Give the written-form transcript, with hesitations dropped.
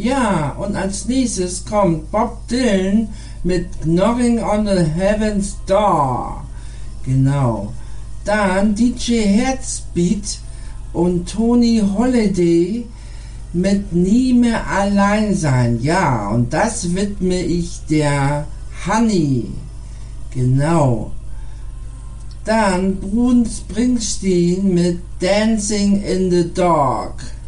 Ja, und als nächstes kommt Bob Dylan mit Knocking on the Heaven's Door. Genau. Dann DJ Herzbeat und Tony Holiday mit Nie mehr allein sein. Ja, und das widme ich der Honey. Genau. Dann Bruce Springsteen mit Dancing in the Dark.